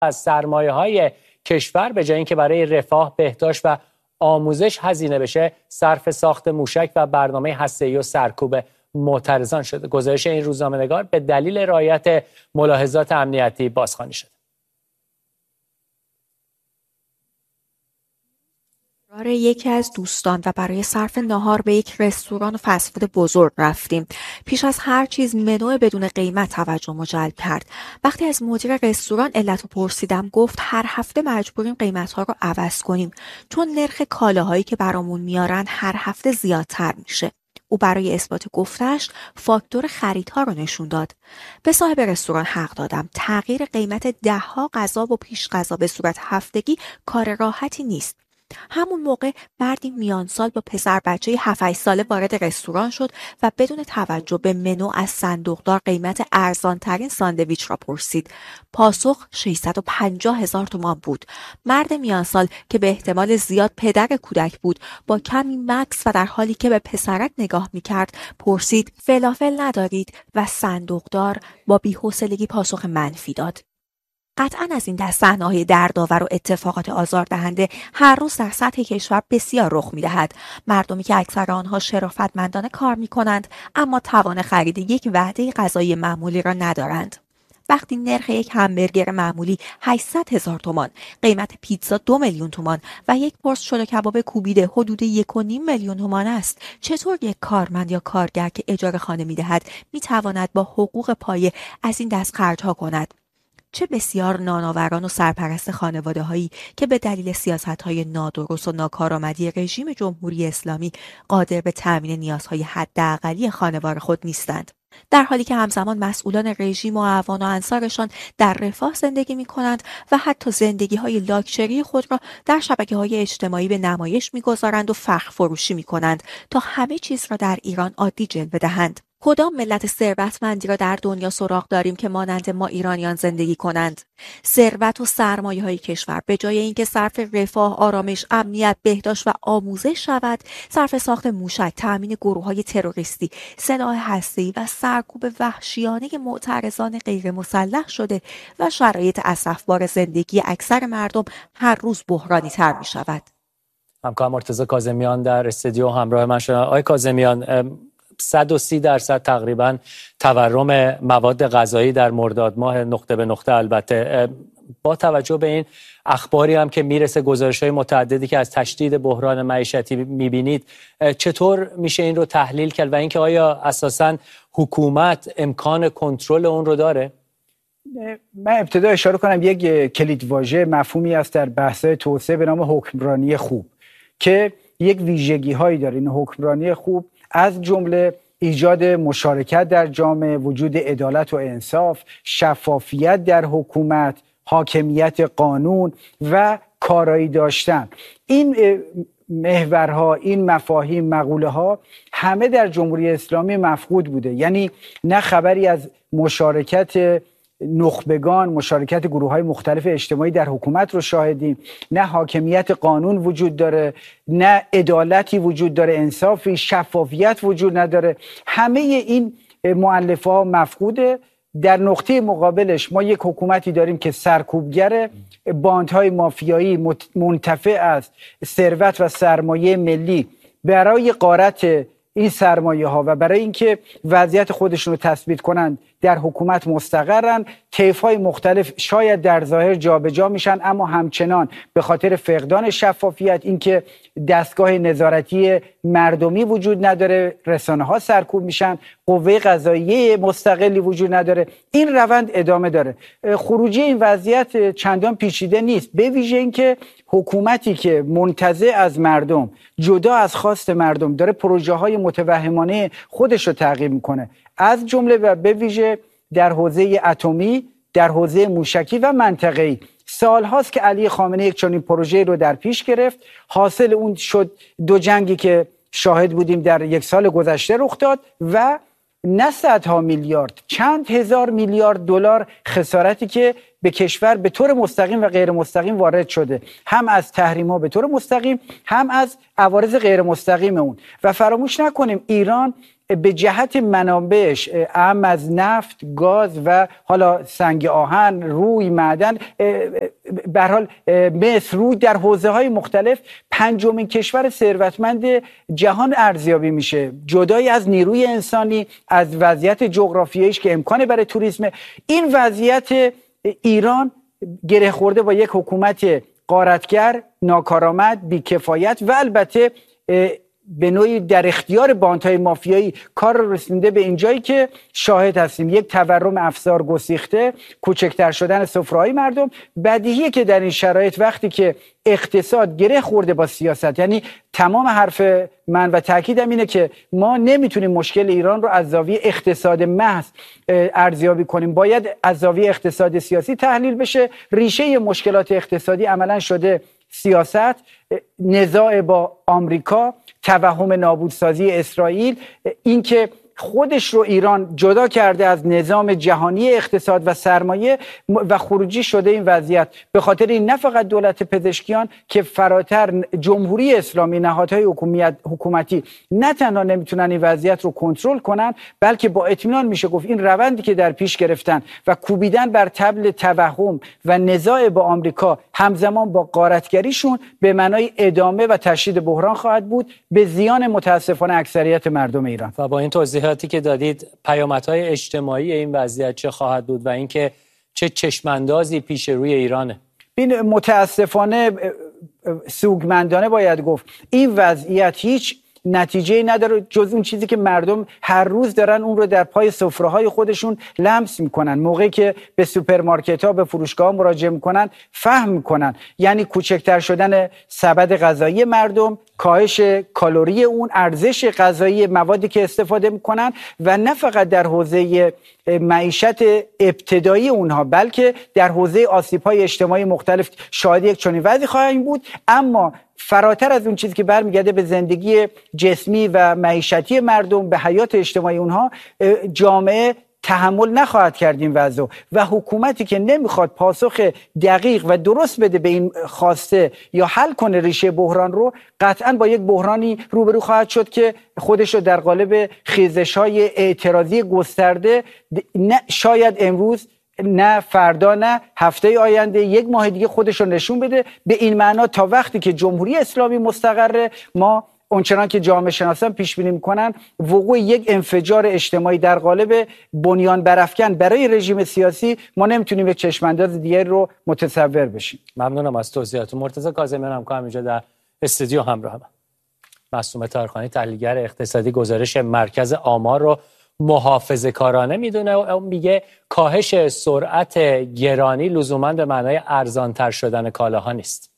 از سرمایه‌های کشور به جای اینکه برای رفاه، بهداشت و آموزش هزینه بشه، صرف ساخت موشک و برنامه هسته‌ای و سرکوب معترضان شده. گزارش این روزنامه‌نگار به دلیل رعایت ملاحظات امنیتی بازخوانی شده. یکی از دوستان و برای صرف ناهار به یک رستوران فست فود بزرگ رفتیم. پیش از هر چیز منو بدون قیمت توجه جلب کرد. وقتی از مدیر رستوران علت رو پرسیدم، گفت هر هفته مجبوریم قیمت‌ها رو عوض کنیم چون نرخ کالاهایی که برامون میارن هر هفته زیادتر میشه. او برای اثبات گفتش فاکتور خریدها رو نشون داد. به صاحب رستوران حق دادم. تغییر قیمت ده‌ها غذا و پیش غذا به صورت هفتگی کار راحتی نیست. همون موقع مردی میان سال با پسر بچه 7-8 ساله وارد رستوران شد و بدون توجه به منو از صندوقدار قیمت ارزانترین ساندویچ را پرسید. پاسخ 650,000 تومان بود. مرد میان سال که به احتمال زیاد پدر کودک بود، با کمی مکث و در حالی که به پسرک نگاه میکرد پرسید فلافل ندارید و صندوقدار با بی‌حوصلگی پاسخ منفی داد. قطعاً از این دست صحنه‌های دردآور و اتفاقات آزاردهنده هر روز در سطح کشور بسیار رخ می‌دهد. مردمی که اکثر آنها شرافتمندانه کار می‌کنند اما توان خرید یک وعده غذایی معمولی را ندارند. وقتی نرخ یک همبرگر معمولی 800,000 تومان، قیمت پیتزا 2 میلیون تومان و یک پرس شل کباب کوبیده حدود 1.5 میلیون تومان است، چطور یک کارمند یا کارگر که اجاره خانه می‌دهد می‌تواند با حقوق پایه از این دست خرج‌ها کند؟ چه بسیار نانآوران و سرپرست خانواده‌هایی که به دلیل سیاست‌های نادرست و ناکارآمدی رژیم جمهوری اسلامی قادر به تأمین نیازهای حداقلی خانوار خود نیستند، در حالی که همزمان مسئولان رژیم و اعوان و انصارشان در رفاه زندگی می‌کنند و حتی زندگی‌های لاکچری خود را در شبکه‌های اجتماعی به نمایش می‌گذارند و فخر فروشی می‌کنند تا همه چیز را در ایران عادی جلوه دهند. کدام ملت ثروتمندی را در دنیا سراغ داریم که مانند ما ایرانیان زندگی کنند؟ ثروت و سرمایه‌های کشور به جای اینکه صرف رفاه، آرامش، امنیت، بهداشت و آموزش شود، صرف ساخت موشک، تأمین گروه‌های تروریستی، سلاح هسته‌ای و سرکوب وحشیانه معترضان غیر مسلح شده و شرایط اسفبار زندگی اکثر مردم هر روز بحرانی‌تر می‌شود. همکارم مرتضی کاظمیان در استودیو همراه من شدن. آقای کاظمیان، 130% تقریبا تورم مواد غذایی در مرداد ماه، نقطه به نقطه. البته با توجه به این اخباری هم که میرسه، گزارش‌های متعددی که از تشدید بحران معیشتی میبینید، چطور میشه این رو تحلیل کرد و اینکه آیا اساساً حکومت امکان کنترل اون رو داره؟ من ابتدا اشاره کنم یک کلیدواژه مفهومی است در بحث‌های توسعه به نام حکمرانی خوب که یک ویژگی‌هایی داره. این حکمرانی خوب از جمله ایجاد مشارکت در جامعه، وجود عدالت و انصاف، شفافیت در حکومت، حاکمیت قانون و کارایی داشتن. این محورها، این مفاهیم، مقوله ها همه در جمهوری اسلامی مفقود بوده. یعنی نه خبری از مشارکت نخبگان، مشارکت گروه‌های مختلف اجتماعی در حکومت رو شاهدیم، نه حاکمیت قانون وجود داره، نه عدالتی وجود داره، انصافی، شفافیت وجود نداره. همه این مؤلفه‌ها مفقوده. در نقطه مقابلش ما یک حکومتی داریم که سرکوبگر، باندهای مافیایی منتفع از ثروت و سرمایه ملی برای غارت این سرمایه ها و برای اینکه وضعیت خودشون رو تثبیت کنند در حکومت مستقرن. طیف‌های مختلف شاید در ظاهر جابجا میشن، اما همچنان به خاطر فقدان شفافیت، اینکه دستگاه نظارتی مردمی وجود نداره، رسانه‌ها سرکوب میشن، قوه قضاییه مستقلی وجود نداره، این روند ادامه داره. خروجی این وضعیت چندان پیچیده نیست، به ویژه اینکه حکومتی که منتزع از مردم، جدا از خواست مردم، داره پروژه‌های متوهمانه خودش رو تعقیب میکنه، از جمله و به ویژه در حوزه اتمی، در حوزه موشکی و منطقه‌ای. سال هاست که علی خامنه‌ای یک چنین پروژه رو در پیش گرفت. حاصل اون شد 2 جنگی که شاهد بودیم در 1 سال گذشته رخ داد و نه صدها میلیارد، چند هزار میلیارد دلار خسارتی که به کشور به طور مستقیم و غیر مستقیم وارد شده، هم از تحریم‌ها به طور مستقیم، هم از عوارض غیر مستقیم اون. و فراموش نکنیم ایران به جهت منابعش اهم از نفت، گاز و حالا سنگ آهن، روی، معدن، به هر حال مصر روی در حوزه‌های مختلف پنجمین کشور ثروتمند جهان ارزیابی میشه، جدای از نیروی انسانی، از وضعیت جغرافیاییش که امکان برای توریسم. این وضعیت ایران گره خورده با یک حکومت غارتگر، ناکارآمد، بیکفایت و البته به نوعی در اختیار باندهای مافیایی کار رو رسونده به اینجایی که شاهد هستیم. یک تورم افزار گسیخته، کوچکتر شدن سفره‌های مردم. بدیهیه که در این شرایط وقتی که اقتصاد گره خورده با سیاست، یعنی تمام حرف من و تاکیدم اینه که ما نمیتونیم مشکل ایران رو از زاویه اقتصاد محض ارزیابی کنیم، باید از زاویه اقتصاد سیاسی تحلیل بشه. ریشه مشکلات اقتصادی عملا شده سیاست، نزاع با آمریکا، توهم نابودسازی اسرائیل، اینکه خودش رو ایران جدا کرده از نظام جهانی اقتصاد و سرمایه و خروجی شده این وضعیت. به خاطر این نه فقط دولت پزشکیان که فراتر جمهوری اسلامی، نهادهای حکومتی نه تنها نمیتونن این وضعیت رو کنترل کنن، بلکه با اطمینان میشه گفت این روندی که در پیش گرفتن و کوبیدن بر طبل توهم و نزاع با آمریکا همزمان با غارتگریشون به معنای ادامه و تشدید بحران خواهد بود، به زیان متاسفانه اکثریت مردم ایران. و با این توضیحاتی که دادید، پیامدهای اجتماعی این وضعیت چه خواهد بود و اینکه چه چشماندازی پیش روی ایرانه؟ این متاسفانه سوگمندانه باید گفت این وضعیت هیچ نتیجه نداره جز اون چیزی که مردم هر روز دارن اون رو در پای سفره‌های خودشون لمس میکنن. موقعی که به سوپرمارکت‌ها، به فروشگاه‌ها مراجعه میکنن فهم میکنن، یعنی کوچکتر شدن سبد غذایی مردم، کاهش کالری اون، ارزش غذایی موادی که استفاده میکنن و نه فقط در حوزه معیشت ابتدایی اونها بلکه در حوزه آسیب‌های اجتماعی مختلف شاهد یک چنین وضعی خواهیم بود. اما فراتر از اون چیزی که برمیگرده به زندگی جسمی و معیشتی مردم، به حیات اجتماعی اونها، جامعه تحمل نخواهد کرد این وضع و حکومتی که نمیخواد پاسخ دقیق و درست بده به این خواسته یا حل کنه ریشه بحران رو، قطعا با یک بحرانی روبرو خواهد شد که خودش رو در قالب خیزش‌های اعتراضی گسترده شاید امروز، نه فردا، نه هفته آینده، یک ماه دیگه خودش رو نشون بده. به این معنا تا وقتی که جمهوری اسلامی مستقره، ما اونچنان که جامعه شناسان پیش بینی میکنن وقوع یک انفجار اجتماعی در قالب بنیان برافکن برای رژیم سیاسی، ما نمیتونیم یک چشمانداز دیگه رو متصور بشیم. ممنونم از توضیحاتتون. مرتضی کاظمیان همکارم اینجا در استودیو همراه من. معصومه طاهرخانی تحلیلگر اقتصادی گزارش مرکز آمار رو محافظه‌کارانه میدونه و میگه کاهش سرعت گرانی لزوما به معنای ارزان‌تر شدن کالاها نیست.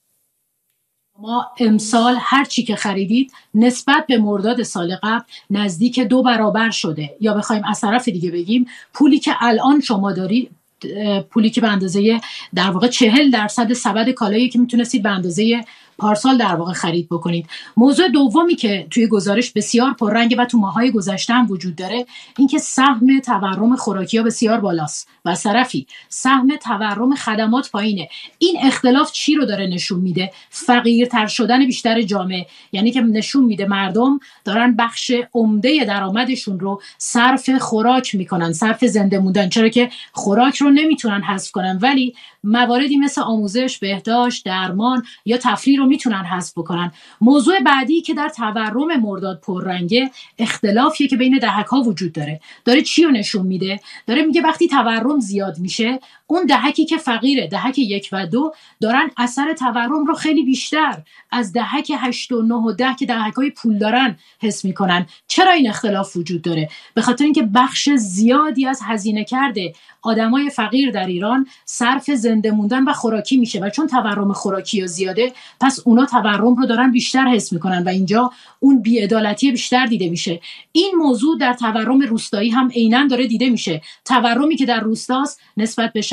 ما امسال هر چی که خریدید نسبت به مرداد سال قبل نزدیک 2 برابر شده، یا بخوایم از طرف دیگه بگیم پولی که الان شما دارید، پولی که به اندازه در واقع 40% سبد کالایی که میتونستید به اندازه پارسال در واقع خرید بکنید. موضوع دومی که توی گزارش بسیار پررنگه و تو ماهای گذشته هم وجود داره، این که سهم تورم خوراکی‌ها بسیار بالاست و از طرفی سهم تورم خدمات پایینه. این اختلاف چی رو داره نشون میده؟ فقیرتر شدن بیشتر جامعه، یعنی که نشون میده مردم دارن بخش عمده درآمدشون رو صرف خوراک میکنن، صرف زنده موندن، چرا که خوراک رو نمیتونن حذف کنن ولی مواردی مثل آموزش، بهداشت، درمان یا تفریح رو میتونن حذف بکنن. موضوع بعدی که در تورم مرداد پررنگه، اختلافیه که بین دهک‌ها وجود داره چی رو نشون میده؟ داره میگه وقتی تورم زیاد میشه، اون دهکی که فقیره، دهک 1 و 2 دارن اثر تورم رو خیلی بیشتر از دهک 8 و 9 و 10 که دهک‌های پول دارن حس میکنن. چرا این اختلاف وجود داره؟ به خاطر اینکه بخش زیادی از هزینه کرده آدمای فقیر در ایران صرف زنده موندن و خوراکی میشه و چون تورم خوراکی زیاده، پس اونا تورم رو دارن بیشتر حس میکنن و اینجا اون بی‌عدالتی بیشتر دیده میشه. این موضوع در تورم روستایی هم عیناً داره دیده میشه. تورمی که در روستاست نسبت به شهر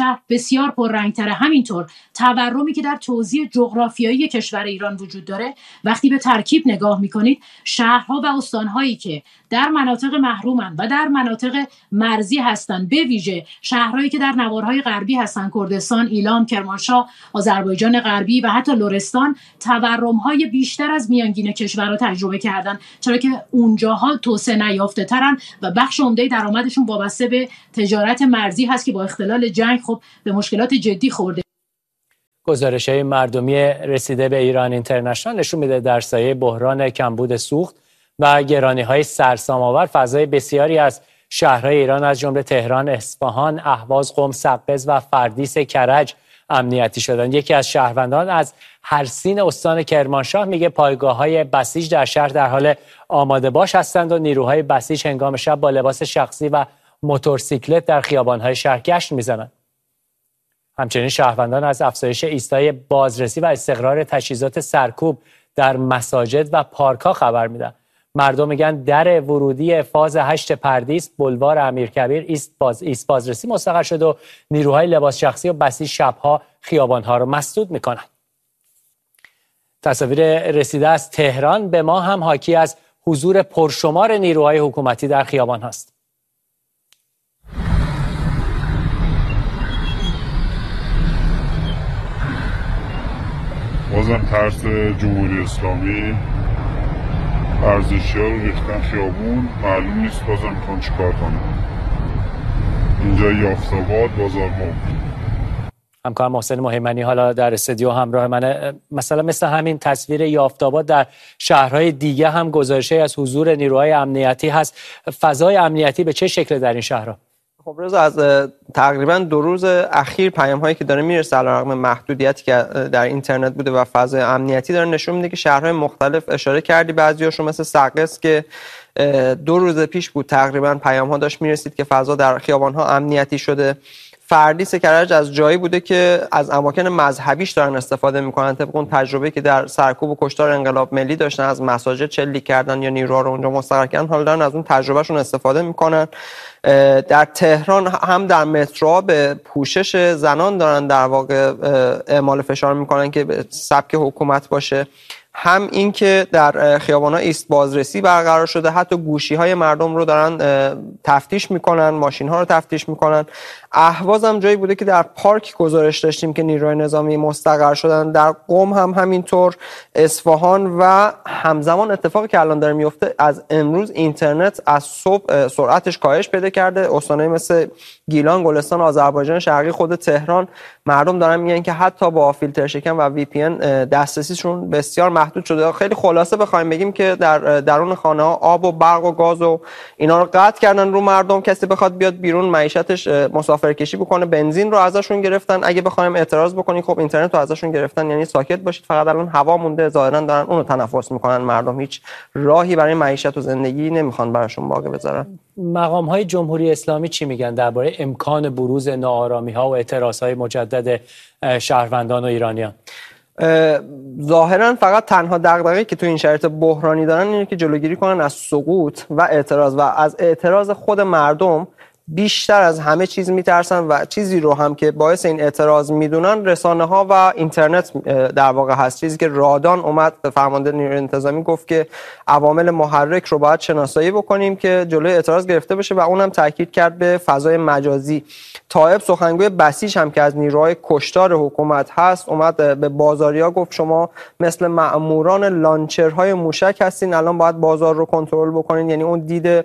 شهر بسیار پررنگ‌تره. همینطور تورمی که در توزیع جغرافیایی کشور ایران وجود داره، وقتی به ترکیب نگاه میکنید، شهرها و استانهایی که در مناطق محرومن و در مناطق مرزی هستن، به ویژه شهرهایی که در نوارهای غربی هستن، کردستان، ایلام، کرمانشاه، آذربایجان غربی و حتی لرستان، تورم‌های بیشتر از میانگین کشورها تجربه کردن، چرا که اونجاها توسعه نیافته ترن و بخش عمده درآمدشون وابسته به تجارت مرزی هست که با اختلال جنگ خب به مشکلات جدی خورده. گزارش‌های مردمی رسیده به ایران اینترنشنال نشون میده در سایه بحران کمبود سوخت و گرانی‌های سرسام‌آور فضای بسیاری از شهرهای ایران از جمله تهران، اصفهان، اهواز، قم، سقز و فردیس کرج امنیتی شدند. یکی از شهروندان از هرسین استان کرمانشاه میگه پایگاه‌های بسیج در شهر در حال آماده باش هستند و نیروهای بسیج هنگام شب با لباس شخصی و موتورسیکلت در خیابان‌های شهر گشت میزنند. همچنین شهروندان از افزایش ایستای بازرسی و استقرار تجهیزات سرکوب در مساجد و پارک‌ها خبر میدن. مردم میگن در ورودی فاز 8 پردیس، بلوار امیرکبیر ایست بازرسی مستقر شد و نیروهای لباس شخصی و بسیج شبها خیابان‌ها رو مسدود میکنن. تصاویر رسیده از تهران به ما هم حاکی از حضور پرشمار نیروهای حکومتی در خیابان هست. بازم ترس جمهوری اسلامی، ورزشی‌ها رو ریختن خیابون، معلوم نیست بازم میخوان چیکار کنن. اینجا یافت‌آباد، بازار نو. همکارم محسن مهیمنی حالا در استودیو همراه منه. مثلا مثل همین تصویر یافت‌آباد در شهرهای دیگه هم گزارشی از حضور نیروهای امنیتی هست. فضای امنیتی به چه شکل در این شهرها؟ خب رضا، از تقریبا 2 روز اخیر پیام‌هایی که داره میرسه علیرغم محدودیتی که در اینترنت بوده و فضای امنیتی داره نشون میده که شهرهای مختلف، اشاره کردی بعضیاشون مثل سقز که 2 روز پیش بود تقریبا پیام‌ها داشت میرسید که فضا در خیابان‌ها امنیتی شده. فردیس کرج از جایی بوده که از اماکن مذهبیش دارن استفاده میکنن، طبق اون تجربه که در سرکوب و کشتار انقلاب ملی داشتن، از مساجد چلی کردن یا نیروها رو اونجا مستقر کردن، حالا دارن از اون تجربهشون استفاده میکنن. در تهران هم در مترو به پوشش زنان دارن در واقع اعمال فشار میکنن که به سبک حکومت باشه، هم این که در خیابان‌ها ایست بازرسی برقرار شده، حتی گوشی‌های مردم رو دارن تفتیش میکنن، ماشین‌ها رو تفتیش میکنن. اهواز هم جایی بوده که در پارک گزارش داشتیم که نیروی نظامی مستقر شدن، در قم هم همینطور، اصفهان و همزمان اتفاقی که الان داره میفته، از امروز اینترنت از صبح سرعتش کاهش پیدا کرده. استان‌های مثل گیلان، گلستان، آذربایجان شرقی، خود تهران، مردم دارن میگن که حتی با فیلتر شکن و وی پی ان دسترسیشون بسیار محدود شده. خیلی خلاصه بخوایم بگیم که در درون خانه‌ها آب و برق و گاز و اینا رو قطع کردن رو مردم. کسی بخواد بیاد بیرون معیشتش مسافرکشی بکنه، بنزین رو ازشون گرفتن. اگه بخوایم اعتراض بکنیم خب اینترنت رو ازشون گرفتن، یعنی ساکت باشید، فقط الان هوا مونده، ظاهرا دارن اون رو تنفس میکنن. مردم هیچ راهی برای معیشت و زندگی نمیخوان براشون باقی بذارن. مقام‌های جمهوری اسلامی چی میگن درباره امکان بروز ناآرامی‌ها و اعتراض‌های مجدد شهروندان و ایرانیان؟ ظاهرا فقط تنها دغدغه‌ای که تو این شرایط بحرانی دارن اینه که جلوگیری کنن از سقوط و اعتراض و از اعتراض خود مردم. بیشتر از همه چیز میترسن و چیزی رو هم که باعث این اعتراض میدونن رسانه‌ها و اینترنت در واقع هست. چیزی که رادان اومد به فرمانده نیروی انتظامی گفت که عوامل محرک رو باید شناسایی بکنیم که جلوی اعتراض گرفته بشه و اونم تاکید کرد به فضای مجازی. طائب سخنگوی بسیج هم که از نیروهای کشتار حکومت هست اومد به بازاریا گفت شما مثل مأموران لانچرهای موشک هستین، الان باید بازار رو کنترل بکنین. یعنی اون دید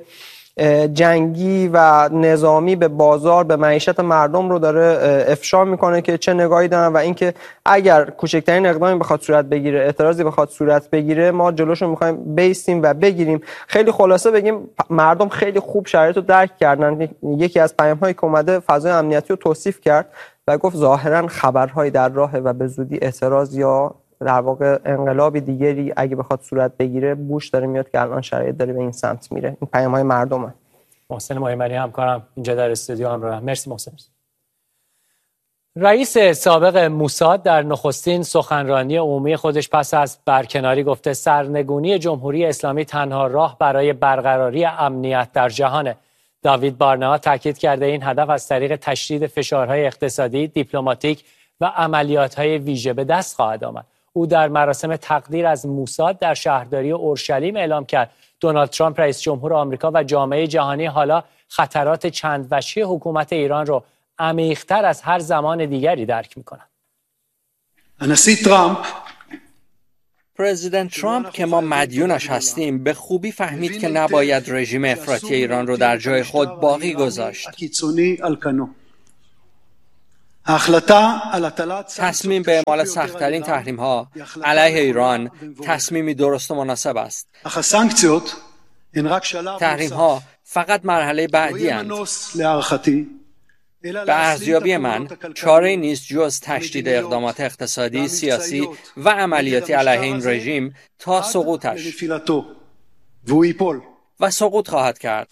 جنگی و نظامی به بازار، به معیشت مردم رو داره افشا میکنه که چه نگاهی دارن و اینکه اگر کوچکترین اقدامی بخواد صورت بگیره، اعتراضی بخواد صورت بگیره، ما جلوشو میخوایم بیستیم و بگیریم. خیلی خلاصه بگیم مردم خیلی خوب شرایط رو درک کردن. یکی از پیام‌هایی که اومده فضای امنیتی رو توصیف کرد و گفت ظاهرا خبرهای در راهه و به زودی اعتراض یا در واقع انقلابی دیگری اگه بخواد صورت بگیره بوش داره میاد که الان شرایط داره به این سمت میره. این پیام‌های مردمه. محسن مهیمنی همکارم اینجا در استودیو همراه. مرسی محسن. رئیس سابق موساد در نخستین سخنرانی عمومی خودش پس از برکناری گفته سرنگونی جمهوری اسلامی تنها راه برای برقراری امنیت در جهانه. داوید بارنا تاکید کرده این هدف از طریق تشدید فشارهای اقتصادی، دیپلماتیک و عملیات‌های ویژه به دست خواهد آمد. او در مراسم تقدیر از موساد در شهرداری اورشلیم اعلام کرد دونالد ترامپ رئیس جمهور آمریکا و جامعه جهانی حالا خطرات چند وجهی حکومت ایران رو عمیق‌تر از هر زمان دیگری درک می‌کنند. پرزیدنت ترامپ که ما مدیونش هستیم به خوبی فهمید که نباید رژیم افراطی ایران رو در جای خود باقی گذاشت. تصمیم به اعمال سخت‌ترین تحریم‌ها علیه ایران تصمیمی درست و مناسب است. تحریم‌ها فقط مرحله بعدی اند. به ارزیابی من چاره‌ای نیست جز تشدید اقدامات اقتصادی، سیاسی و عملیاتی علیه این رژیم تا سقوطش و سقوط خواهد کرد.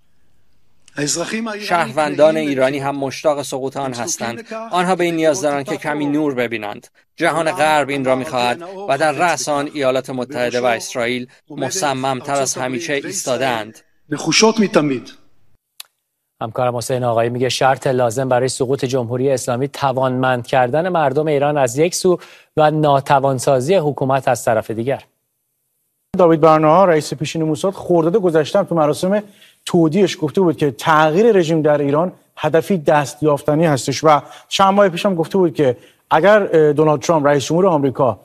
شهروندان ایرانی هم مشتاق سقوط آن هستند. آنها به این نیاز دارند که کمی نور ببینند. جهان غرب این را می‌خواهد و در رأس آن ایالات متحده و اسرائیل مصمم‌تر از همیشه ایستاده‌اند. همکارم حسین آقایی میگه شرط لازم برای سقوط جمهوری اسلامی توانمند کردن مردم ایران از یک سو و ناتوانسازی حکومت از طرف دیگر. داوید بارنا رئیس پیشین موساد خرداد گذشته تو مراسم تودیعش گفته بود که تغییر رژیم در ایران هدفی دستیافتنی هستش و چند ماه پیش هم گفته بود که اگر دونالد ترامپ رئیس جمهور آمریکا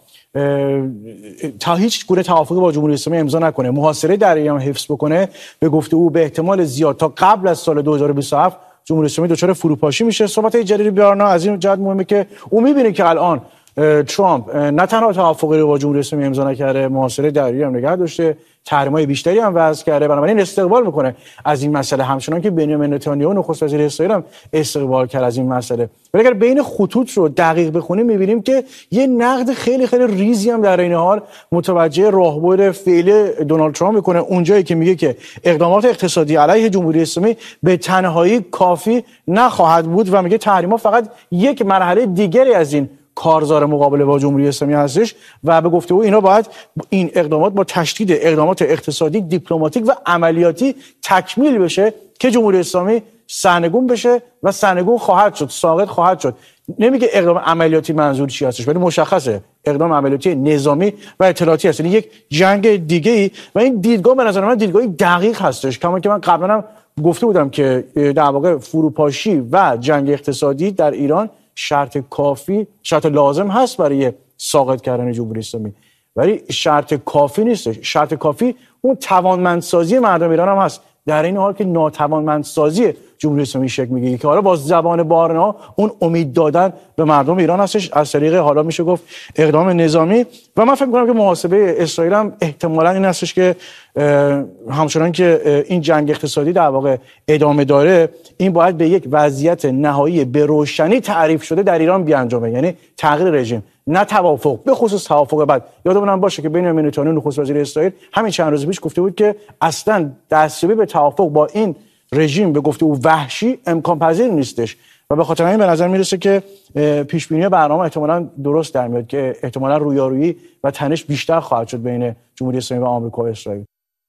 تا هیچ گونه توافقی با جمهوری اسلامی امضا نکنه، محاصره در ایران حفظ بکنه، به گفته او به احتمال زیاد تا قبل از سال 2027 جمهوری اسلامی دچار فروپاشی میشه. صحبت جدید بارنا از این جهت مهمه که او میبینه که الان ترامپ نه تنها توافقی رو با جمهوری اسلامی امضا نکرده، محاصره در ایران نگه داشته، تحریم‌های بیشتری هم وضع کرده، بنابراین استقبال میکنه از این مسئله، همچنان که بنیامین نتانیاهو نخست وزیر اسرائیل هم استقبال کرد از این مسئله. ولی اگر بین خطوط رو دقیق بخونیم میبینیم که یه نقد خیلی خیلی ریزی هم در این حال متوجه راهبرد فعلی دونالد ترامپ میکنه، اونجایی که میگه که اقدامات اقتصادی علیه جمهوری اسلامی به تنهایی کافی نخواهد بود و میگه تحریم‌ها فقط یک مرحله دیگری از این کارزار مقابله با جمهوری اسلامی هستش و به گفته او اینا باید این اقدامات با تشدید اقدامات اقتصادی، دیپلماتیک و عملیاتی تکمیل بشه که جمهوری اسلامی سرنگون بشه و سرنگون خواهد شد، ساقط خواهد شد. نمیگه اقدام عملیاتی منظور چی هستش، ولی مشخصه اقدام عملیاتی نظامی و اطلاعاتی هست، یعنی یک جنگ دیگه‌ای و این دیدگاه به نظر من دیدگاهی دقیق هستش. کما که من قبلا هم گفته بودم که در واقع فروپاشی و جنگ اقتصادی در ایران شرط کافی، شرط لازم هست برای ساقط کردن جمهوری اسلامی، ولی شرط کافی نیست. شرط کافی اون توانمندسازی مردم ایران هم هست، در این حال که ناتوانمندسازی جمهوری اسلامی شکل میگیره که حالا با زبان بارنا اون امید دادن به مردم ایران هستش از طریق حالا میشه گفت اقدام نظامی. و من فکر می‌کنم که محاسبه اسرائیل هم احتمالاً این هستش که همچنان که این جنگ اقتصادی در واقع ادامه داره، این باید به یک وضعیت نهایی به روشنی تعریف شده در ایران بیانجامه، یعنی تغییر رژیم، نه توافق. به خصوص توافق بعد یادمون باشه که بنیامین نتانیاهو نخست وزیر اسرائیل همین چند روز پیش گفته بود که اصلا دستیابی به توافق با این رژیم به گفته او وحشی امکان پذیر نیستش و به خاطر همین به نظر میرسه که پیش بینی برنامه احتمالاً درست در میاد که احتمالاً رویارویی و تنش بیشتر خواهد شد بین جمهوری اسلامی و آمریکا و اسرائیل.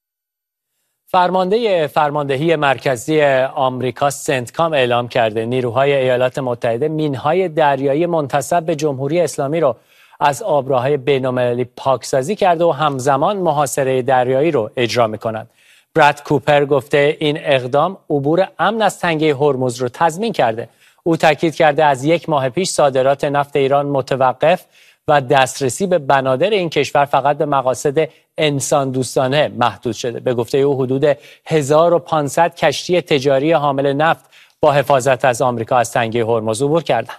فرماندهی مرکزی آمریکا سنتکام اعلام کرده نیروهای ایالات متحده مینهای دریایی منتسب به جمهوری اسلامی رو از آبراهای بین‌المللی پاکسازی کرده و همزمان محاصره دریایی رو اجرا می‌کنند. براد کوپر گفته این اقدام عبور امن از تنگه هرمز رو تضمین کرده. او تاکید کرده از یک ماه پیش صادرات نفت ایران متوقف و دسترسی به بنادر این کشور فقط به مقاصد انسان دوستانه محدود شده. به گفته او حدود 1500 کشتی تجاری حامل نفت با حفاظت از آمریکا از تنگه هرمز عبور کردند.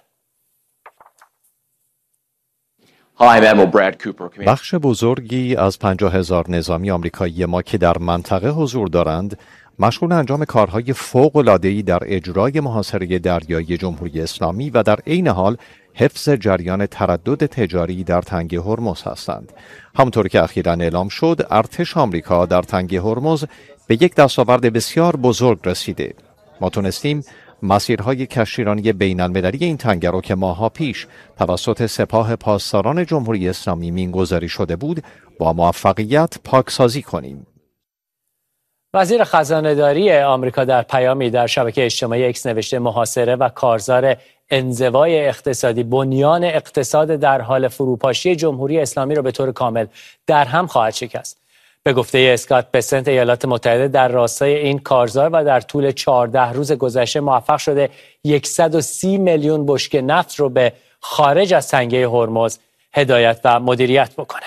بخش بزرگی از 50,000 نظامی آمریکایی ما که در منطقه حضور دارند مشغول انجام کارهای فوق‌العاده‌ای در اجرای محاصره دریایی جمهوری اسلامی و در عین حال حفظ جریان تردد تجاری در تنگه هرمز هستند. همونطور که اخیراً اعلام شد، ارتش آمریکا در تنگه هرمز به یک دستاورد بسیار بزرگ رسیده. ما تونستیم مسیرهای کشتیرانی بین‌المللی این تنگه رو که ماه‌ها پیش توسط سپاه پاسداران جمهوری اسلامی مینگذاری شده بود با موفقیت پاکسازی کنیم. وزیر خزانه‌داری آمریکا در پیامی در شبکه اجتماعی اکس نوشته محاصره و کارزار انزوای اقتصادی بنیان اقتصاد در حال فروپاشی جمهوری اسلامی را به طور کامل در هم خواهد شکست. به گفته اسکات بسنت، ایالات متحده در راستای این کارزار و در طول 14 روز گذشته موفق شده 130 میلیون بشکه نفت رو به خارج از تنگه هرمز هدایت و مدیریت بکنه.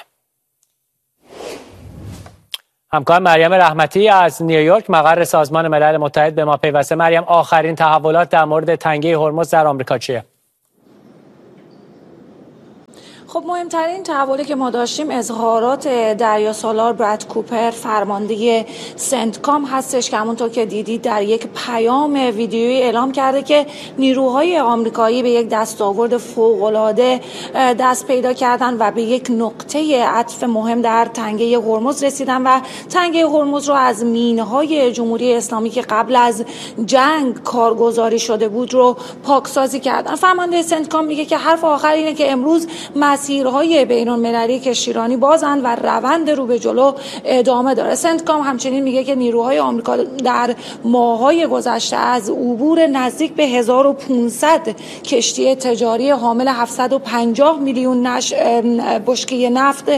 همکار مریم رحمتی از نیویورک مقر سازمان ملل متحد به ما پیوسته. مریم، آخرین تحولات در مورد تنگه هرمز در آمریکا چیه؟ خب مهمترین تحولی که ما داشتیم اظهارات دریاسالار براد کوپر، فرمانده سنتکام هستش که همونطور که دیدید در یک پیام ویدیویی اعلام کرده که نیروهای آمریکایی به یک دستاورد فوق‌العاده دست پیدا کردن و به یک نقطه عطف مهم در تنگه هرمز رسیدن و تنگه هرمز رو از مینهای جمهوری اسلامی که قبل از جنگ کارگزاری شده بود رو پاکسازی کردن. فرمانده سنتکام میگه که حرف آخر اینه که امروز مسیرهای بین‌المللی کشتیرانی بازند و روند رو به جلو ادامه داره. سنتکام همچنین میگه که نیروهای آمریکا در ماه‌های گذشته از عبور نزدیک به 1500 کشتی تجاری حامل 750 میلیون بشکه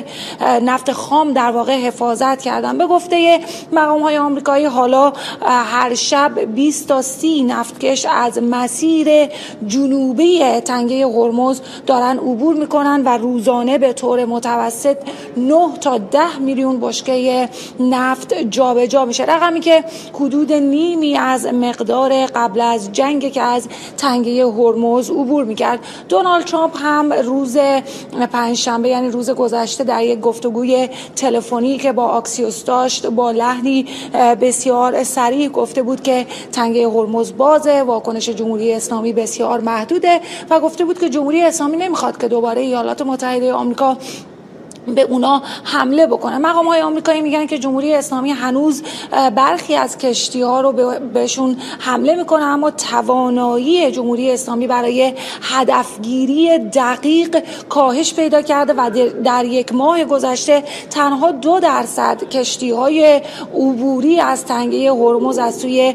نفت خام در واقع حفاظت کردن. به گفته مقام‌های آمریکایی حالا هر شب 20 تا 30 نفتکش از مسیر جنوبی تنگه هرمز دارن عبور میکنن و روزانه به طور متوسط 9 تا 10 میلیون بشکه نفت جابجا میشه، رقمی که حدود نیمی از مقدار قبل از جنگ که از تنگه هرمز عبور میکرد. دونالد ترامپ هم روز پنجشنبه یعنی روز گذشته در یک گفتگوی تلفنی که با آکسیوس داشت با لحنی بسیار صریح گفته بود که تنگه هرمز بازه، واکنش جمهوری اسلامی بسیار محدوده و گفته بود که جمهوری اسلامی نمیخواد که دوباره ایالات متحده آمریکا به اونا حمله بکنه. مقام‌های آمریکایی میگن که جمهوری اسلامی هنوز برخی از کشتی‌ها رو بهشون حمله میکنه، اما توانایی جمهوری اسلامی برای هدفگیری دقیق کاهش پیدا کرده و در یک ماه گذشته تنها 2% کشتی‌های عبوری از تنگه هرمز از سوی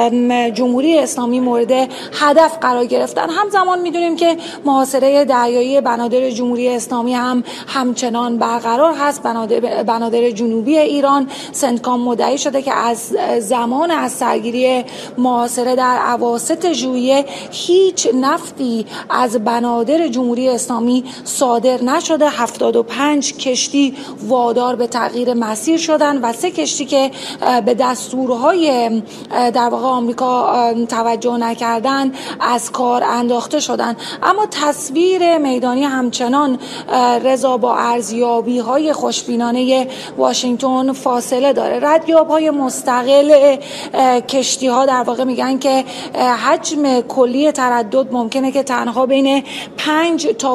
جمهوری اسلامی مورد هدف قرار گرفتن. همزمان میدونیم که محاصره دریایی بنادر جمهوری اسلامی هم همچنان برقرار هست. بنادر جنوبی ایران، سنتکام مدعی شده که از زمان از سرگیری محاصره در اواسط ژوئیه هیچ نفتی از بنادر جمهوری اسلامی صادر نشده. 75 کشتی وادار به تغییر مسیر شدن و 3 کشتی که به دستورهای در واقع آمریکا توجه نکردن از کار انداخته شدن. اما تصویر میدانی همچنان رضا با ارزیابی‌های خوشبینانه واشنگتن فاصله داره. ردیاب‌های مستقل کشتی‌ها در واقع میگن که حجم کلی تردد ممکنه که تنها بین 5 تا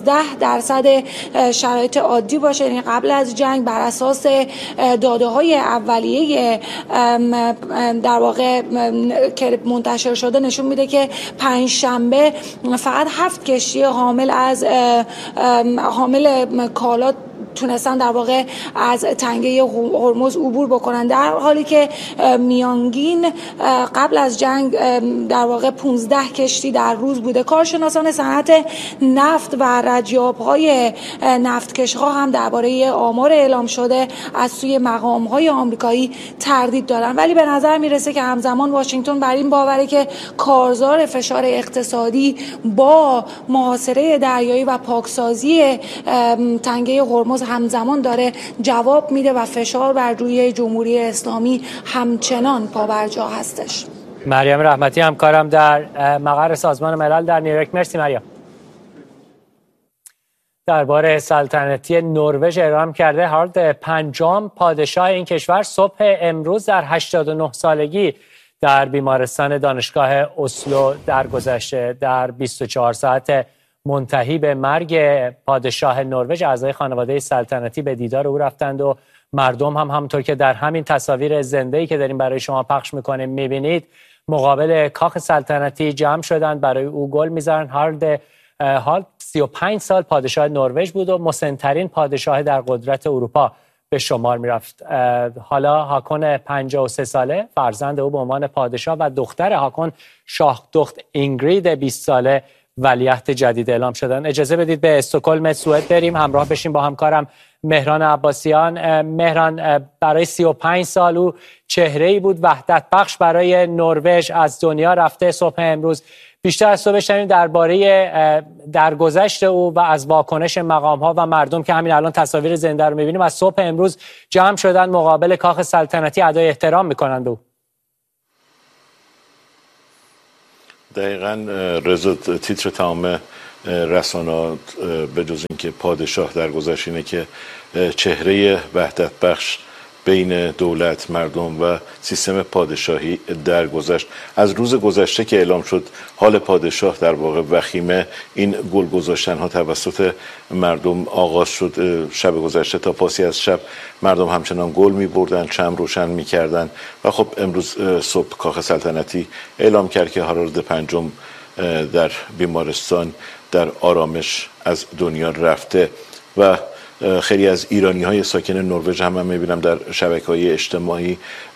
15% شرایط عادی باشه، یعنی قبل از جنگ بر اساس داده‌های اولیه در واقع که منتشر شده نشون میده که پنجشنبه فقط 7 کشتی حامل کالا تونستن در واقع از تنگه هرمز عبور بکنن، در حالی که میانگین قبل از جنگ در واقع 15 کشتی در روز بوده. کارشناسان صنعت نفت و ردیاب‌های نفتکش‌ها هم درباره آمار اعلام شده از سوی مقام‌های آمریکایی تردید دارن، ولی به نظر میرسه که همزمان واشنگتن بر این باوره که کارزار فشار اقتصادی با محاصره دریایی و پاکسازی تنگه هرمز همزمان داره جواب میده و فشار بر روی جمهوری اسلامی همچنان پابرجا هستش. مریم رحمتی همکارم در مقر سازمان ملل در نیویورک. مرسی مریم. درباره سلطنتی نروژ اعلام کرده هارالد پنجم پادشاه این کشور صبح امروز در 89 سالگی در بیمارستان دانشگاه اسلو درگذشته. در 24 ساعت منتهی به مرگ پادشاه نروژ اعضای خانواده سلطنتی به دیدار او رفتند و مردم هم همونطور که در همین تصاویر زنده‌ای که داریم برای شما پخش می‌کنیم می‌بینید مقابل کاخ سلطنتی جمع شدند، برای او گل می‌زنن. هارالد 35 سال پادشاه نروژ بود و مسن‌ترین پادشاه در قدرت اروپا به شمار میرفت. حالا هاکون 53 ساله، فرزند او به عنوان پادشاه و دختر هاکون شاه دخت اینگرید 20 ساله ولیعهد جدید اعلام شدن. اجازه بدید به استکهلم سوئد بریم، همراه بشیم با همکارم مهران عباسیان. مهران، برای 35 سال او چهره‌ای بود وحدت بخش برای نروژ، از دنیا رفته. صبح امروز بیشتر از تو بشنویم درباره درگذشت او و از واکنش مقام‌ها و مردم که همین الان تصاویر زنده رو می‌بینیم. از صبح امروز جمع شدن مقابل کاخ سلطنتی ادای احترام می‌کنند به او. دقیقاً رضا، تیتر تمام رسانه‌ها به جز اینکه پادشاه درگذشت اینه که چهره وحدت بخش بین دولت، مردم و سیستم پادشاهی درگذشت. از روز گذشته که اعلام شد حال پادشاه در واقع وخیمه، این گل گذاشتن ها توسط مردم آغاز شد. شب گذشته تا پاسی از شب مردم همچنان گل می بردن، شمع روشن می کردن و خب امروز صبح کاخ سلطنتی اعلام کرد که هارالد پنجم در بیمارستان در آرامش از دنیا رفته و خیلی از ایرانی‌های ساکن نروژ هم می‌بینم در شبکه‌های اجتماعی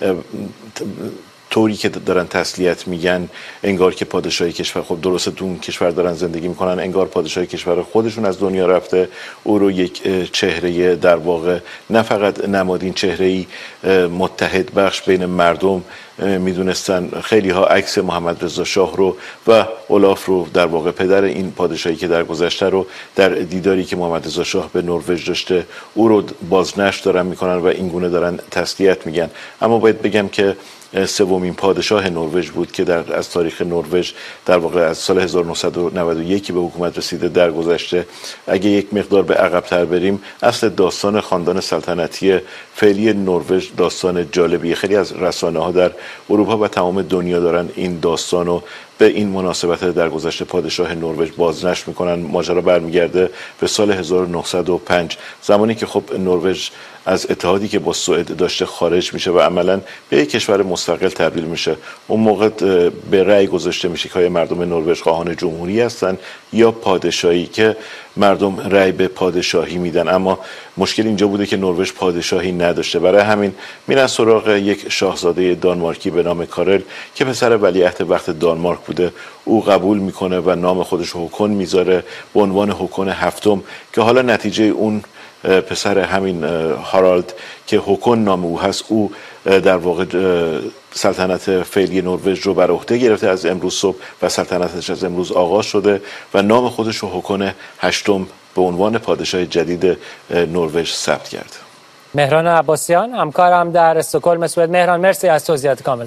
طوری که دارن تسلیت میگن انگار که پادشاهی کشور، خب درسته تو اون کشور دارن زندگی میکنن، انگار پادشاهی کشور خودشون از دنیا رفته. او رو یک چهره در واقع نه فقط نمادین، چهره‌ای متحد بخش بین مردم میدونستن. خیلی ها عکس محمد رضا شاه رو و اولاف رو، در واقع پدر این پادشاهی که در گذشته رو، در دیداری که محمد رضا شاه به نروژ داشته او رو بازنشر دارن میکنن و این گونه دارن تسلیت میگن. اما باید بگم که سومین پادشاه نروژ بود که از تاریخ نروژ در واقع از سال 1991 به حکومت رسیده در گذشته. اگه یک مقدار به عقب‌تر بریم، اصل داستان خاندان سلطنتی فعلی نروژ داستان جالبیه. خیلی از رسانه‌ها در اروپا و تمام دنیا دارن این داستانو به این مناسبت درگذشت پادشاه نروژ بازنشر میکنن. ماجرا برمیگرده به سال 1905، زمانی که خب نروژ از اتحادی که با سوئد داشته خارج میشه و عملاً به یک کشور مستقل تبدیل میشه. اون موقع به رأی گذاشته میشه که مردم نروژ خواهان جمهوری هستن یا پادشاهی، که مردم رأی به پادشاهی میدن. اما مشکل اینجا بوده که نروژ پادشاهی نداشته، برای همین میرن سراغ یک شاهزاده دانمارکی به نام کارل که پسر ولیعهد وقت دانمارک بوده. او قبول میکنه و نام خودش هوکون میذاره به عنوان هوکون هفتم، که حالا نتیجه اون پسر همین هارالد که هوکون نام او هست، او در واقع سلطنت فعلی نروژ رو بر عهده گرفته از امروز صبح و سلطنتش از امروز آغاز شده و نام خودش رو هوکون هشتم به عنوان پادشاه جدید نروژ ثبت کرد. مهران عباسیان همکارم در استکهلم سوئد. مهران، مرسی از توضیحات کامل.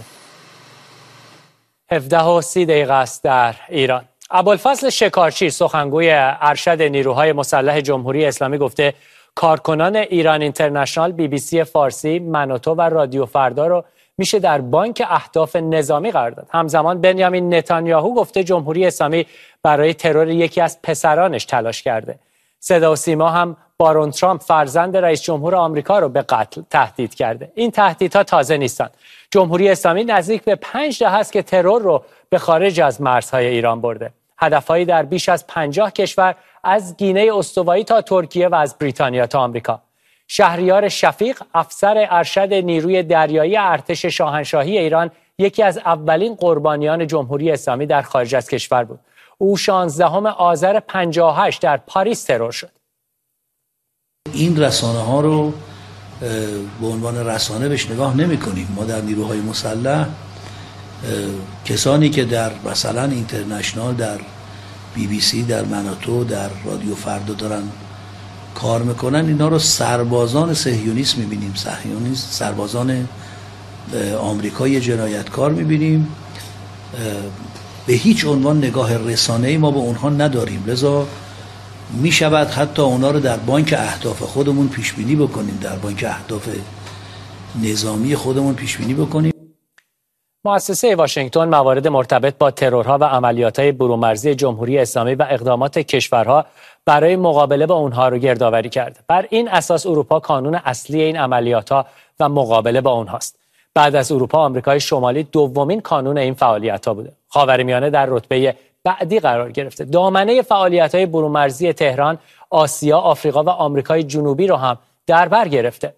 17:30 است در ایران. ابوالفضل شکارچی، سخنگوی ارشد نیروهای مسلح جمهوری اسلامی، گفته کارکنان ایران اینترنشنال، BBC فارسی، منوتو و رادیو فردا رو میشه در بانک اهداف نظامی قرار داد. همزمان بنیامین نتانیاهو گفته جمهوری اسلامی برای ترور یکی از پسرانش تلاش کرده. صدا و سیما هم بارون ترامپ، فرزند رئیس جمهور آمریکا، رو به قتل تهدید کرده. این تهدیدها تازه نیستند. جمهوری اسلامی نزدیک به 5 دهه است که ترور رو به خارج از مرزهای ایران برده. هدفهایی در بیش از 50 کشور، از گینه استوایی تا ترکیه و از بریتانیا تا آمریکا. شهریار شفیق، افسر ارشد نیروی دریایی ارتش شاهنشاهی ایران، یکی از اولین قربانیان جمهوری اسلامی در خارج از کشور بود. او 16 آذر 58 در پاریس ترور شد. این رسانه ها رو به عنوان رسانه بهش نگاه نمی کنیم. ما در نیروهای مسلح کسانی که در مثلا اینترنشنال، در BBC، در منوتو، در رادیو فردا دارن کار میکنن، اینا رو سربازان صهیونیست میبینیم، سربازان آمریکایی جنایتکار میبینیم. به هیچ عنوان نگاه رسانه‌ای ما به اونها نداریم، لذا میشود حتی اونا رو در بانک اهداف خودمون پیش بینی بکنیم، در بانک اهداف نظامی خودمون پیش بینی بکنیم. مؤسسه واشنگتن موارد مرتبط با ترورها و عملیات‌های برومرزی جمهوری اسلامی و اقدامات کشورها برای مقابله با اونها رو گردآوری کرده. بر این اساس اروپا قانون اصلی این عملیات‌ها و مقابله با اونهاست. بعد از اروپا، آمریکای شمالی دومین کانون این فعالیت‌ها بوده. خاورمیانه در رتبه بعدی قرار گرفته. دامنه فعالیت‌های برومرزی تهران، آسیا، آفریقا و آمریکای جنوبی رو هم در بر گرفته.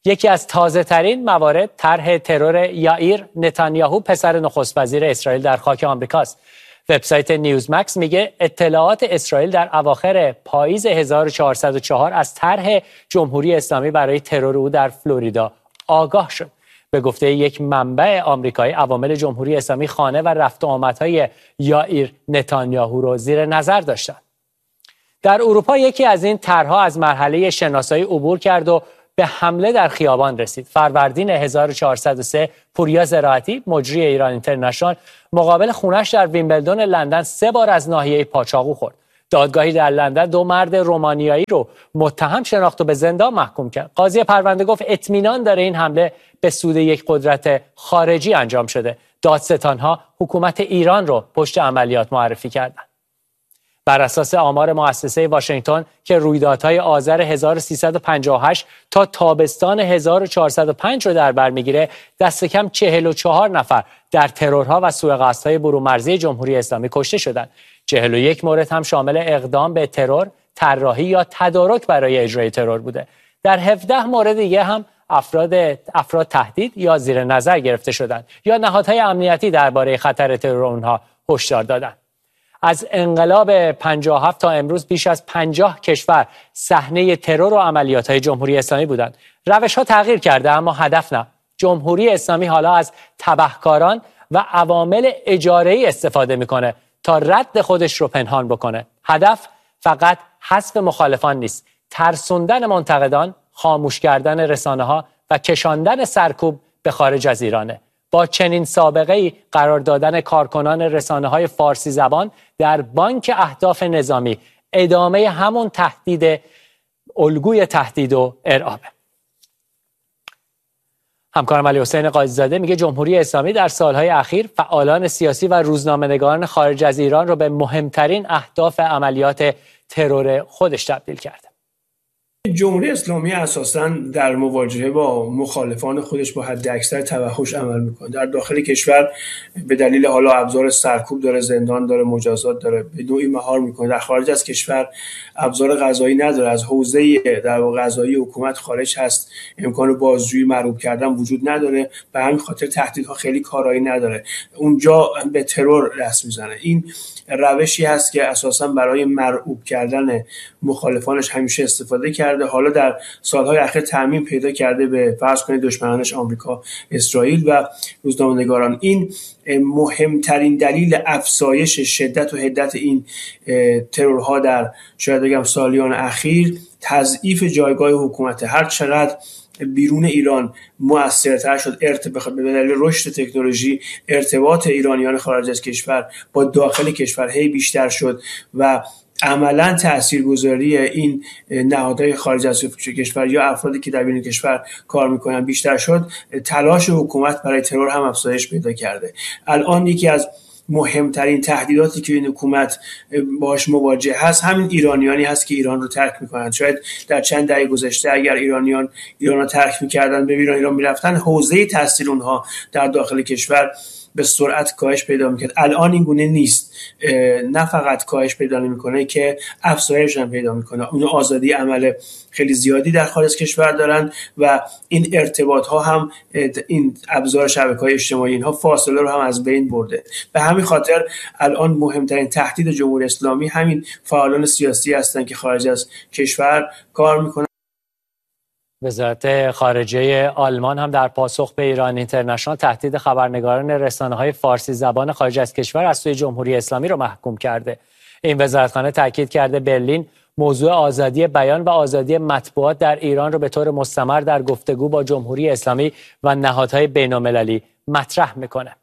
یکی از تازه‌ترین موارد طرح ترور یائیر نتانیاهو پسر نخست وزیر اسرائیل در خاک آمریکاست. وبسایت نیوزمکس میگه اطلاعات اسرائیل در اواخر پاییز 1404 از طرح جمهوری اسلامی برای ترور او در فلوریدا آگاه شد. به گفته یک منبع آمریکایی، عوامل جمهوری اسلامی خانه و رفت و آمدهای یائیر نتانیاهو رو زیر نظر داشتند. در اروپا یکی از این طرح‌ها از مرحله شناسایی عبور کرد و به حمله در خیابان رسید. فروردین 1403 پوریا زراعتی، مجری ایران اینترنشنال، مقابل خونش در ویمبلدون لندن 3 بار از ناحیه پاچاقو خورد. دادگاهی در لندن 2 مرد رومانیایی رو متهم شناخت و به زندان محکوم کرد. قاضی پرونده گفت اطمینان داره این حمله به سود یک قدرت خارجی انجام شده. دادستان‌ها حکومت ایران رو پشت عملیات معرفی کردند. بر اساس آمار مؤسسه واشنگتن که رویدادهای آذر 1358 تا تابستان 1405 رو در بر میگیره، دست کم 44 نفر در ترورها و سوءقصدهای برومرزی جمهوری اسلامی کشته شدند. 41 مورد هم شامل اقدام به ترور، طراحی یا تدارک برای اجرای ترور بوده. در 17 مورد دیگه هم افراد تهدید یا زیر نظر گرفته شدند یا نهادهای امنیتی درباره خطر ترور اونها هشدار دادند. از انقلاب 57 تا امروز بیش از 50 کشور صحنه ترور و عملیات‌های جمهوری اسلامی بودند. روش‌ها تغییر کرده اما هدف نه. جمهوری اسلامی حالا از تبهکاران و عوامل اجاره‌ای استفاده میکنه تا رد خودش رو پنهان بکنه. هدف فقط حذف مخالفان نیست، ترسوندن منتقدان، خاموش کردن رسانه‌ها و کشاندن سرکوب به خارج از ایرانه. با چنین سابقه‌ای قرار دادن کارکنان رسانه‌های فارسی زبان در بانک اهداف نظامی ادامه همون الگوی تهدید و ارعاب. همکارم علی حسین قاضی‌زاده میگه جمهوری اسلامی در سالهای اخیر فعالان سیاسی و روزنامه‌نگاران خارج از ایران رو به مهمترین اهداف عملیات ترور خودش تبدیل کرده. جمهوری اسلامی اساساً در مواجهه با مخالفان خودش با حداکثر توحش عمل میکنه. در داخل کشور به دلیل حالا ابزار سرکوب داره، زندان داره، مجازات داره، به نوعی مهار میکنه. در خارج از کشور ابزار قضایی نداره، از حوزه در واقع قضایی حکومت خارج هست، امکان بازجویی مرعوب کردن وجود نداره، به همین خاطر تهدیدها خیلی کارایی نداره. اونجا به ترور دست میزنه. این روشی هست که اساساً برای مرعوب کردن مخالفانش همیشه استفاده کرده. حالا در سالهای اخیر تعمیم پیدا کرده به فرض کنید دشمنانش آمریکا، اسرائیل و روزنامه‌نگاران. این مهمترین دلیل افزایش شدت و حدت این ترورها در شاید بگم سالیان اخیر تضعیف جایگاه حکومت. هر چقدر بیرون ایران مؤثرتر شد، به دلیل رشد تکنولوژی ارتباط ایرانیان خارج از کشور با داخل کشور هی بیشتر شد و عملا تاثیرگذاری این نهادهای خارج از کشور یا افرادی که در بیرون کشور کار میکنن بیشتر شد، تلاش حکومت برای ترور هم افزایش پیدا کرده. الان یکی از مهمترین تهدیداتی که این حکومت باهاش مواجه هست همین ایرانیانی هست که ایران رو ترک میکنن. شاید در چند دهه گذشته اگر ایران رو ترک میکردن، به ایران میرفتن، حوزه تاثیر اونها در داخل کشور به سرعت کاهش پیدا میکنه. الان این گونه نیست. نه فقط کاهش پیدا نمیکنه که افزایش هم پیدا میکنه. اون آزادی عمل خیلی زیادی در خارج از کشور دارن و این ارتباط ها هم، این ابزار شبکه‌های اجتماعی اینها فاصله رو هم از بین برده. به همین خاطر الان مهمترین تهدید جمهوری اسلامی همین فعالان سیاسی هستن که خارج از کشور کار میکنن. وزارت خارجه آلمان هم در پاسخ به ایران اینترنشنال تهدید خبرنگاران رسانه‌های فارسی زبان خارج از کشور از سوی جمهوری اسلامی را محکوم کرده. این وزارتخانه تاکید کرده برلین موضوع آزادی بیان و آزادی مطبوعات در ایران را به طور مستمر در گفتگو با جمهوری اسلامی و نهادهای بین‌المللی مطرح میکنه.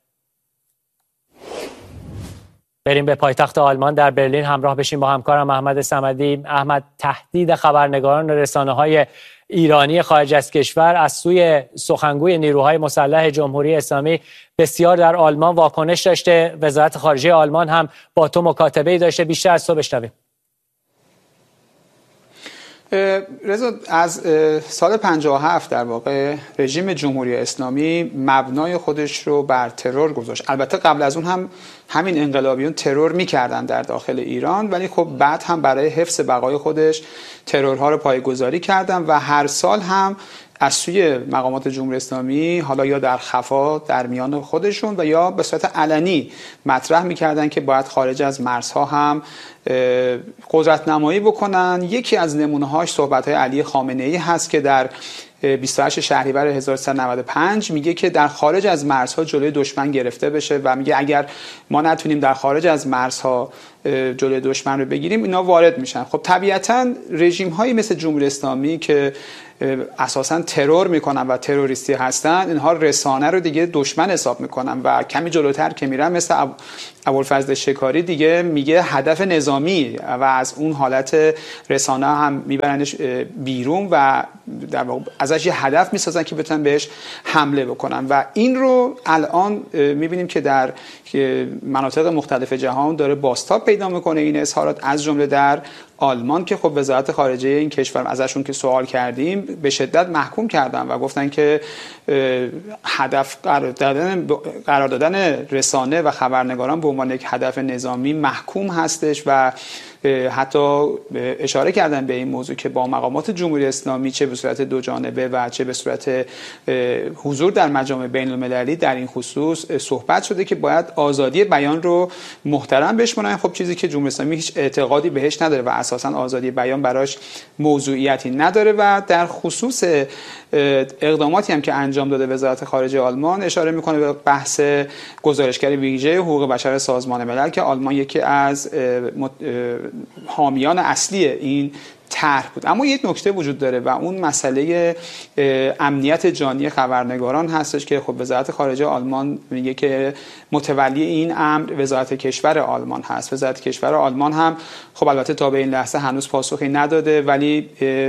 بریم به پایتخت آلمان در برلین همراه بشیم با همکارم احمد صمدی. احمد، تهدید خبرنگاران رسانه‌های ایرانی خارج از کشور از سوی سخنگوی نیروهای مسلح جمهوری اسلامی بسیار در آلمان واکنش داشته. وزارت خارجه آلمان هم با تو مکاتبه‌ای داشته. بیشتر از تو بشنویم. رضا، از سال 57 در واقع رژیم جمهوری اسلامی مبنای خودش رو بر ترور گذاشت. البته قبل از اون هم همین انقلابیون ترور میکردن در داخل ایران، ولی خب بعد هم برای حفظ بقای خودش ترورها رو پایه‌گذاری کردن و هر سال هم از سوی مقامات جمهوری اسلامی حالا یا در خفا در میان خودشون و یا به صورت علنی مطرح میکردن که باید خارج از مرزها هم قدرت نمایی بکنن. یکی از نمونه‌هاش صحبت‌های علی خامنه‌ای هست که در 28 شهریور 1395 میگه که در خارج از مرزها جلوی دشمن گرفته بشه و میگه اگر ما نتونیم در خارج از مرزها جلوی دشمن رو بگیریم اینا وارد میشن. خب طبیعتاً رژیم‌هایی مثل جمهوری اسلامی که اساساً ترور میکنن و تروریستی هستن، اینها رسانه رو دیگه دشمن حساب میکنن و کمی جلوتر که میرن مثل ابوالفضل شکاری دیگه میگه هدف نظامی و از اون حالت رسانه هم میبرنش بیرون و در واقع ازش یه هدف میسازن که بتونن بهش حمله بکنن و این رو الان میبینیم که در مناطق مختلف جهان داره بازتاب پیدا میکنه این اظهارات، از جمله در آلمان که خب وزارت خارجه این کشور ازشون که سوال کردیم به شدت محکوم کردن و گفتن که هدف قرار دادن رسانه و خبرنگاران به عنوان یک هدف نظامی محکوم هستش و حتی اشاره کردن به این موضوع که با مقامات جمهوری اسلامی چه به صورت دو جانبه و چه به صورت حضور در مجامع بین المللی در این خصوص صحبت شده که باید آزادی بیان رو محترم بشمارن. خب چیزی که جمهوری اسلامی هیچ اعتقادی بهش نداره و اساساً آزادی بیان براش موضوعیتی نداره و در خصوص اقداماتی هم که انجام داده وزارت خارجه آلمان اشاره میکنه به بحث گزارشگر ویژه حقوق بشر سازمان ملل که آلمان یکی از حامیان اصلی این طرح بود. اما یک نکته وجود داره و اون مسئله امنیت جانی خبرنگاران هستش که خب وزارت خارجه آلمان میگه که متولی این امر وزارت کشور آلمان هست. وزارت کشور آلمان هم خب البته تا به این لحظه هنوز پاسخی نداده ولی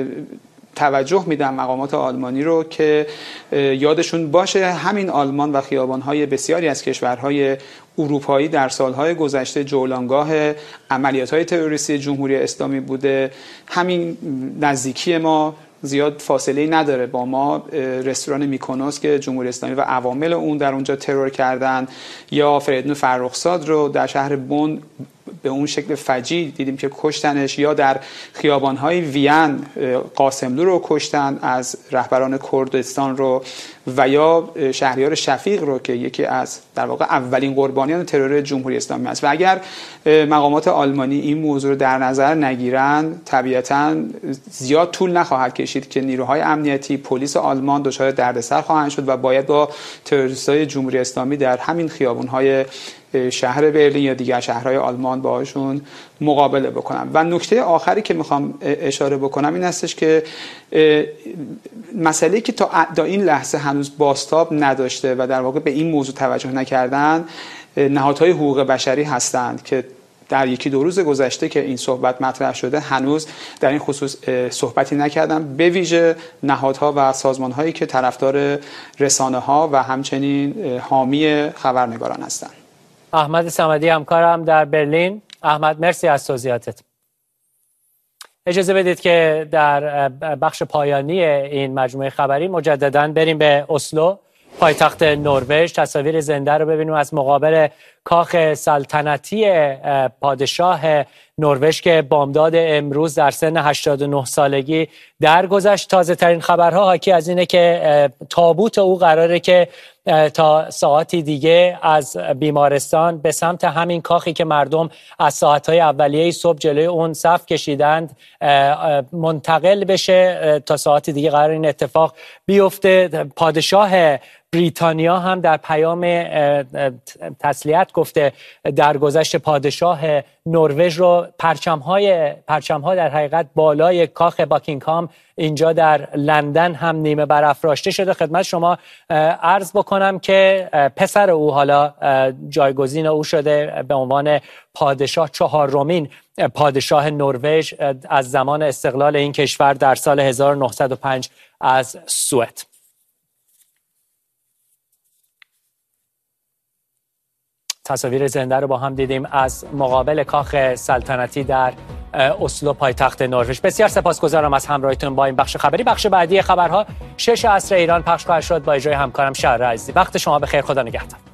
توجه میدم مقامات آلمانی رو که یادشون باشه همین آلمان و خیابان‌های بسیاری از کشورهای اروپایی در سالهای گذشته جولانگاه عملیات‌های تروریستی جمهوری اسلامی بوده. همین نزدیکی ما زیاد فاصله‌ای نداره با ما رستوران میکونوس که جمهوری اسلامی و عوامل اون در اونجا ترور کردن یا فریدون فرخزاد رو در شهر بن به اون شکل فجیع دیدیم که کشتنش یا در خیابان‌های وین قاسملو رو کشتن از رهبران کردستان رو و یا شهریار شفیق رو که یکی از در واقع اولین قربانیان ترور جمهوری اسلامی است و اگر مقامات آلمانی این موضوع رو در نظر نگیرن طبیعتاً زیاد طول نخواهد کشید که نیروهای امنیتی پلیس آلمان دچار دردسر خواهند شد و باید با تروریست‌های جمهوری اسلامی در همین خیابان‌های شهر برلین یا دیگر شهرهای آلمان باهاشون مقابله بکنم. و نکته آخری که میخوام اشاره بکنم این هستش که مسئله که تا این لحظه هنوز بازتاب نداشته و در واقع به این موضوع توجه نکردن نهادهای حقوق بشری هستند که در یکی دو روز گذشته که این صحبت مطرح شده هنوز در این خصوص صحبتی نکردن، به ویژه نهادها و سازمانهایی که طرفدار رسانه‌ها و همچنین حامی خبرنگاران هستند. احمد صمدی همکارم در برلین. احمد مرسی از توضیحاتت. اجازه بدید که در بخش پایانی این مجموعه خبری مجدداً بریم به اسلو پایتخت نروژ. تصاویر زنده رو ببینیم از مقابل کاخ سلطنتی پادشاه نروژ که بامداد امروز در سن 89 سالگی درگذشت. تازه ترین خبرها حاکی از اینه که تابوت او قراره که تا ساعتی دیگه از بیمارستان به سمت همین کاخی که مردم از ساعتهای اولیه صبح جلوی اون صف کشیدند منتقل بشه. تا ساعتی دیگه قرار این اتفاق بیفته. پادشاه بریتانیا هم در پیام تسلیت گفته درگذشت پادشاه نروژ رو پرچم‌ها در حقیقت بالای کاخ باکینگهام اینجا در لندن هم نیمه برافراشته شده. خدمت شما عرض بکنم که پسر او حالا جایگزین او شده به عنوان پادشاه چهارمین پادشاه نروژ از زمان استقلال این کشور در سال 1905 از سوئد. تصاویر زنده رو با هم دیدیم از مقابل کاخ سلطنتی در اسلو پایتخت نروژ. بسیار سپاسگزارم از همراهیتون با این بخش خبری. بخش بعدی خبرها 6 عصر ایران پخش خواهد شد با اجرای همکارم شهر عزیزی. وقت شما بخیر. خدا نگهدار.